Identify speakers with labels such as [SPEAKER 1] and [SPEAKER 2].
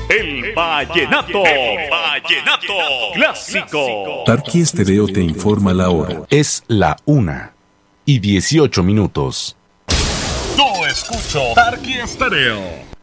[SPEAKER 1] El Vallenato. El Vallenato Clásico.
[SPEAKER 2] Tarqui Estéreo te informa la hora.
[SPEAKER 3] Es la 1:18.
[SPEAKER 1] Yo escucho Tarqui Estéreo.